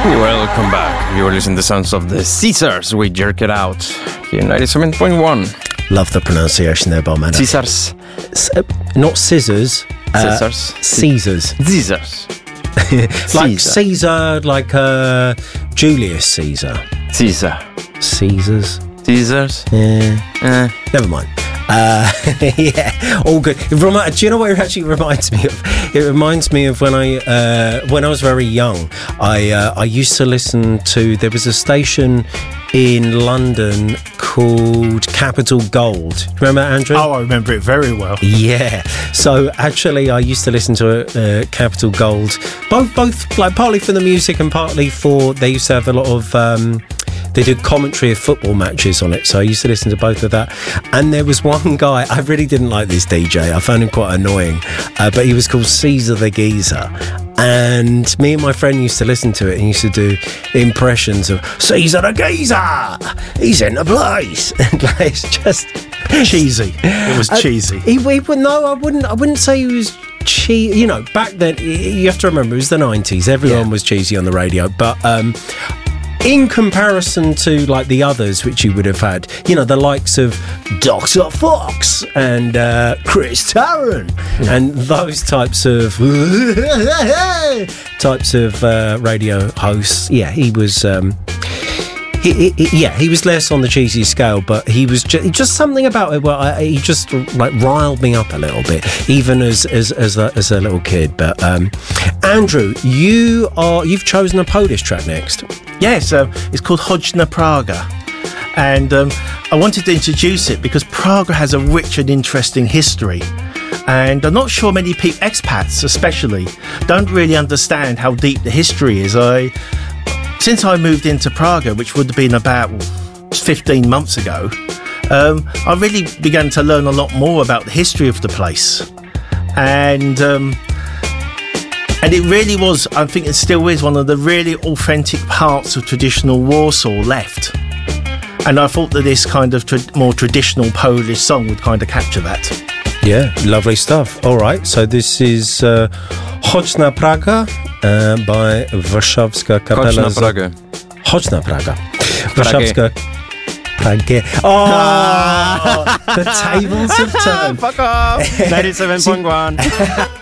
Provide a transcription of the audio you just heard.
Welcome back. You're listening to the sounds of the Caesars. We jerk it out here 97.1. Love the pronunciation there, Barman. Caesars. Not scissors. Caesars. Caesars. Caesars. Like Caesar, like Julius Caesar. Caesar. Caesars. Caesars. Yeah. Never mind. Yeah, all good. Do you know what it actually reminds me of? It reminds me of when I was very young. I used to listen to. There was a station in London called Capital Gold. Remember, Andrew? Oh, I remember it very well. Yeah. So actually, I used to listen to Capital Gold, both like partly for the music and partly for they used to have a lot of. They did commentary of football matches on it, so I used to listen to both of that. And there was one guy, I really didn't like this DJ, I found him quite annoying, but he was called Caesar the Geezer. And me and my friend used to listen to it and used to do impressions of Caesar the Geezer, he's in the place. And like, it's just cheesy. It was cheesy. No, I wouldn't say he was cheesy. You know, back then, you have to remember, it was the 90s. Everyone was cheesy on the radio, but in comparison to like the others which you would have had, you know, the likes of Dr. Fox and Chris Tarrant and those types of radio hosts. Yeah, he was he was less on the cheesy scale, but he was just something about it where he just like riled me up a little bit, even as a little kid. But Andrew, you've chosen a Polish track next. Yes, it's called Chodź na Praga, and I wanted to introduce it because Praga has a rich and interesting history, and I'm not sure many expats especially don't really understand how deep the history is. Since I moved into Praga, which would have been about 15 months ago, I really began to learn a lot more about the history of the place, and it really was, I think it still is, one of the really authentic parts of traditional Warsaw left. And I thought that this kind of more traditional Polish song would kind of capture that. Yeah, lovely stuff. All right, so this is Chodź na Praga by Warszawska Kapela. Chodź na Pragę. Chodź na Praga. Warszawska Prague. Oh, the tables have turned. Fuck off. 97.1.